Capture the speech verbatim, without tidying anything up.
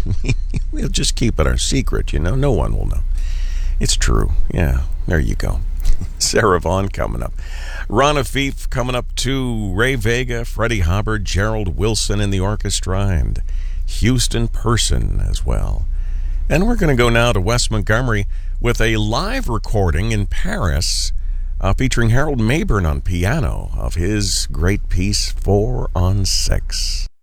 We'll just keep it our secret, you know. No one will know. It's true. Yeah, there you go. Sarah Vaughan coming up. Ron Afif coming up too. Ray Vega, Freddie Hubbard, Gerald Wilson in the orchestra, and Houston Person as well. And we're going to go now to Wes Montgomery with a live recording in Paris uh, featuring Harold Mabern on piano of his great piece, Four on Six.